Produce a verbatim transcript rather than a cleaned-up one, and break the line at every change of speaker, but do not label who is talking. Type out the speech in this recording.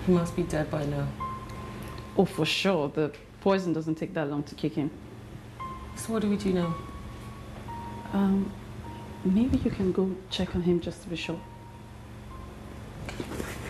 He must be dead by now.
Oh, for sure. The poison doesn't take that long to kick in.
So what do we do now?
Um, maybe you can go check on him just to be sure.
Okay.